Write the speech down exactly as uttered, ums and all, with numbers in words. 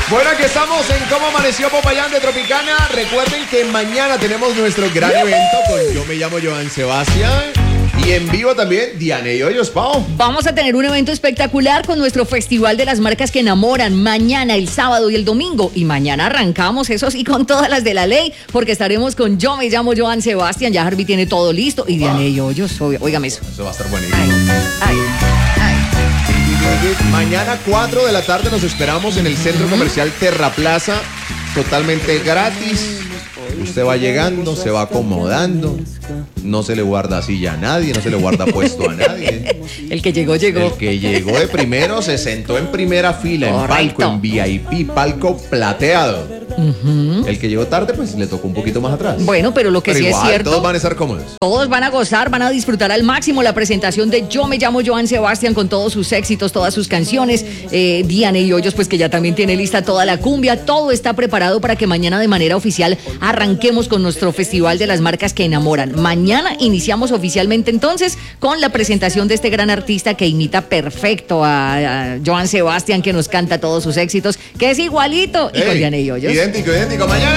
Bueno, aquí estamos en Cómo Amaneció Popayán de Tropicana. Recuerden que mañana tenemos nuestro gran evento con Yo Me Llamo Joan Sebastián. Y en vivo también, Diana y Hoyos, Pau. Vamos a tener un evento espectacular con nuestro Festival de las Marcas que Enamoran mañana, el sábado y el domingo. Y mañana arrancamos, eso sí, con todas las de la ley, porque estaremos con Yo Me Llamo Joan Sebastián. Ya Harvey tiene todo listo. Y Diana y Hoyos, óigame eso. Eso va a estar buenísimo. Ay, ay, ay. Mañana cuatro de la tarde nos esperamos en el Centro Comercial Terra Plaza, totalmente gratis. Usted va llegando, se va acomodando, no se le guarda silla a nadie, no se le guarda puesto a nadie. El que llegó, llegó. El que llegó de primero se sentó en primera fila, Correcto. en palco, en V I P, palco plateado. Uh-huh. El que llegó tarde, pues le tocó un poquito más atrás. Bueno, pero lo que pero sí igual, es cierto, todos van a estar cómodos. Todos van a gozar, van a disfrutar al máximo la presentación de Yo Me Llamo Joan Sebastián con todos sus éxitos, todas sus canciones. Eh, Diana y Hoyos, pues que ya también tiene lista toda la cumbia. Todo está preparado para que mañana de manera oficial arranquemos con nuestro Festival de las Marcas que Enamoran. Mañana iniciamos oficialmente entonces con la presentación de este gran artista que imita perfecto a, a Joan Sebastián, que nos canta todos sus éxitos, que es igualito. Y Hey, con Diana y Hoyos. Idéntico, idéntico. Mañana.